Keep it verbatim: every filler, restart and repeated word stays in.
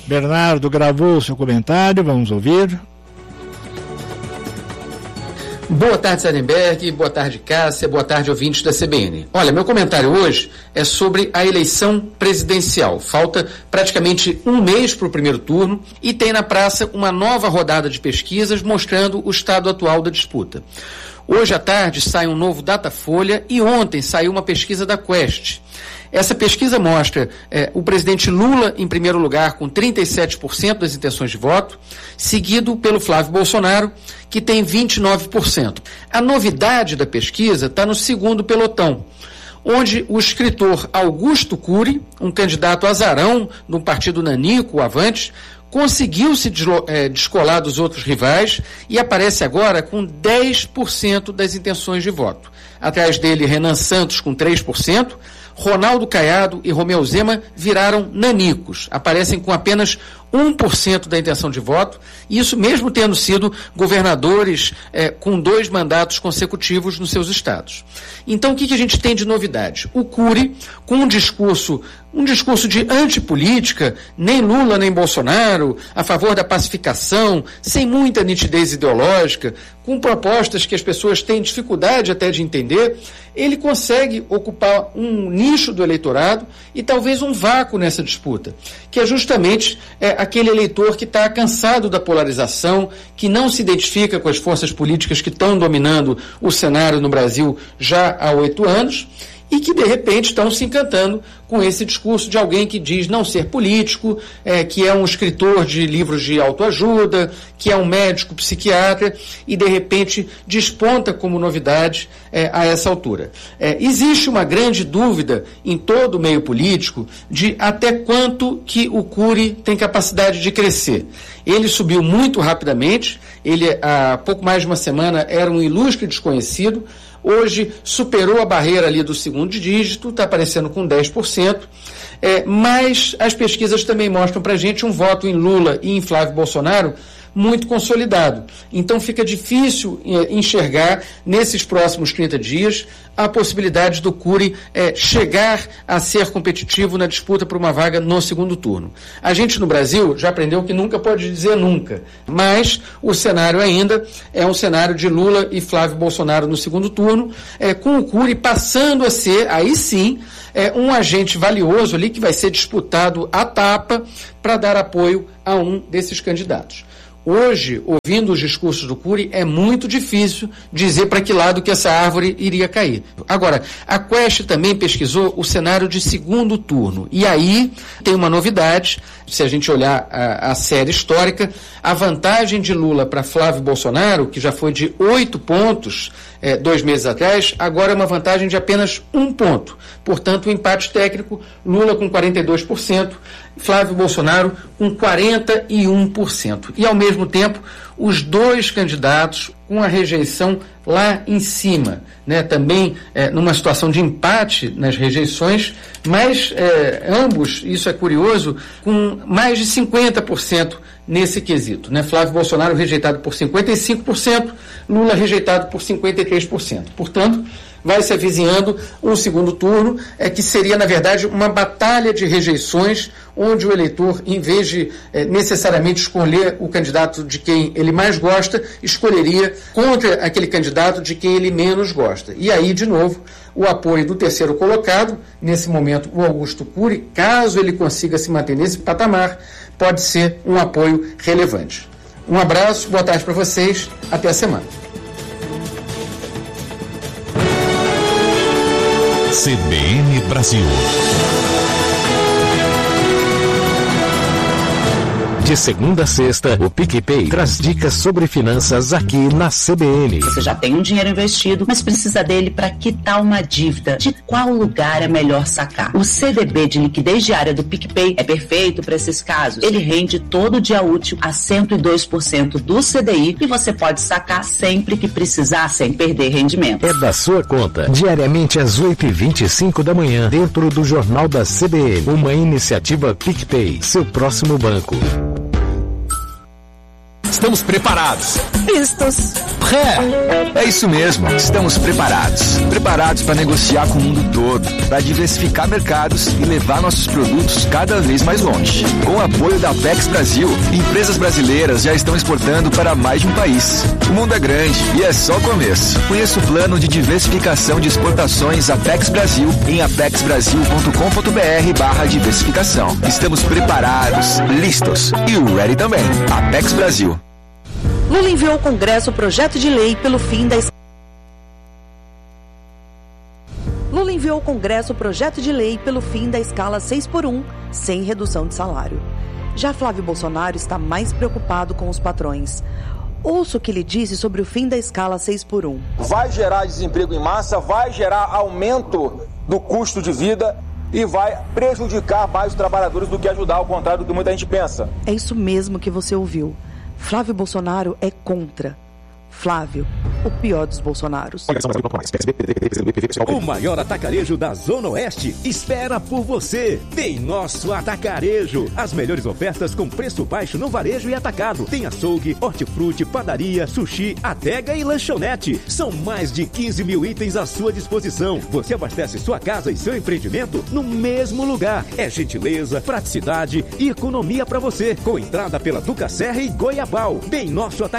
Bernardo gravou o seu comentário, vamos ouvir. Boa tarde, Sarenberg, boa tarde, Cássia, boa tarde, ouvintes da C B N. Olha, meu comentário hoje é sobre a eleição presidencial. Falta praticamente um mês para o primeiro turno e tem na praça uma nova rodada de pesquisas mostrando o estado atual da disputa. Hoje à tarde sai um novo Datafolha e ontem saiu uma pesquisa da Quest. Essa pesquisa mostra eh, o presidente Lula em primeiro lugar com trinta e sete por cento das intenções de voto, seguido pelo Flávio Bolsonaro, que tem vinte e nove por cento. A novidade da pesquisa está no segundo pelotão, onde o escritor Augusto Cury, um candidato azarão do partido Nanico, o Avante, conseguiu se descolar dos outros rivais e aparece agora com dez por cento das intenções de voto. Atrás dele, Renan Santos com três por cento, Ronaldo Caiado e Romeu Zema viraram nanicos, aparecem com apenas um por cento da intenção de voto, e isso mesmo tendo sido governadores eh, com dois mandatos consecutivos nos seus estados. Então, o que, que a gente tem de novidade? O Cury, com um discurso, um discurso de antipolítica, nem Lula nem Bolsonaro, a favor da pacificação, sem muita nitidez ideológica, com propostas que as pessoas têm dificuldade até de entender, ele consegue ocupar um nicho do eleitorado e talvez um vácuo nessa disputa, que é justamente é, aquele eleitor que está cansado da polarização, que não se identifica com as forças políticas que estão dominando o cenário no Brasil já há oito anos, e que, de repente, estão se encantando com esse discurso de alguém que diz não ser político, é, que é um escritor de livros de autoajuda, que é um médico psiquiatra, e, de repente, desponta como novidade é, a essa altura. É, existe uma grande dúvida em todo o meio político de até quanto que o Cury tem capacidade de crescer. Ele subiu muito rapidamente, ele, há pouco mais de uma semana, era um ilustre desconhecido. Hoje superou a barreira ali do segundo dígito, está aparecendo com dez por cento, é, mas as pesquisas também mostram para a gente um voto em Lula e em Flávio Bolsonaro muito consolidado. Então fica difícil é, enxergar nesses próximos trinta dias a possibilidade do Cury é, chegar a ser competitivo na disputa por uma vaga no segundo turno. A gente no Brasil já aprendeu que nunca pode dizer nunca, mas o cenário ainda é um cenário de Lula e Flávio Bolsonaro no segundo turno, é, com o Cury passando a ser, aí sim, é, um agente valioso ali que vai ser disputado à tapa para dar apoio a um desses candidatos. Hoje, ouvindo os discursos do Cury, é muito difícil dizer para que lado que essa árvore iria cair. Agora, a Quest também pesquisou o cenário de segundo turno. E aí tem uma novidade, se a gente olhar a, a série histórica, a vantagem de Lula para Flávio Bolsonaro, que já foi de oito pontos é, dois meses atrás, agora é uma vantagem de apenas um ponto. Portanto, o empate técnico, Lula com quarenta e dois por cento, Flávio Bolsonaro com quarenta e um por cento. E, ao mesmo tempo, os dois candidatos com a rejeição lá em cima, né? Também é, numa situação de empate nas rejeições, mas é, ambos, isso é curioso, com mais de cinquenta por cento nesse quesito, né? Flávio Bolsonaro rejeitado por cinquenta e cinco por cento, Lula rejeitado por cinquenta e três por cento. Portanto, vai se avizinhando um segundo turno, é, que seria, na verdade, uma batalha de rejeições, onde o eleitor, em vez de é, necessariamente escolher o candidato de quem ele mais gosta, escolheria contra aquele candidato de quem ele menos gosta. E aí, de novo, o apoio do terceiro colocado, nesse momento o Augusto Cury, caso ele consiga se manter nesse patamar, pode ser um apoio relevante. Um abraço, boa tarde para vocês, até a semana. C B N Brasil. De segunda a sexta, o PicPay traz dicas sobre finanças aqui na C B N. Você já tem um dinheiro investido, mas precisa dele para quitar uma dívida. De qual lugar é melhor sacar? O C D B de liquidez diária do PicPay é perfeito para esses casos. Ele rende todo dia útil a cento e dois por cento do C D I e você pode sacar sempre que precisar, sem perder rendimento. É da sua conta. Diariamente às oito e vinte e cinco da manhã, dentro do Jornal da C B N. Uma iniciativa PicPay, seu próximo banco. estamos preparados. Listos. É, é isso mesmo, estamos preparados. Preparados para negociar com o mundo todo, para diversificar mercados e levar nossos produtos cada vez mais longe. Com o apoio da Apex Brasil, empresas brasileiras já estão exportando para mais de um país. O mundo é grande e é só o começo. Conheça o plano de diversificação de exportações Apex Brasil em apexbrasil.com.br barra diversificação. Estamos preparados, listos e o ready também. Apex Brasil. Lula enviou ao Congresso o projeto de lei pelo fim da Lula enviou ao Congresso o projeto de lei pelo fim da escala seis por um, sem redução de salário. Já Flávio Bolsonaro está mais preocupado com os patrões. Ouça o que ele disse sobre o fim da escala seis por um. Vai gerar desemprego em massa, vai gerar aumento do custo de vida e vai prejudicar mais os trabalhadores do que ajudar, ao contrário do que muita gente pensa. É isso mesmo que você ouviu. Flávio Bolsonaro é contra. Flávio, o pior dos Bolsonaros. O maior atacarejo da Zona Oeste espera por você. Tem nosso atacarejo. As melhores ofertas com preço baixo no varejo e atacado. Tem açougue, hortifruti, padaria, sushi, adega e lanchonete. São mais de quinze mil itens à sua disposição. Você abastece sua casa e seu empreendimento no mesmo lugar. É gentileza, praticidade e economia para você. Com entrada pela Duca Serra e Goiabal. Tem nosso atacarejo.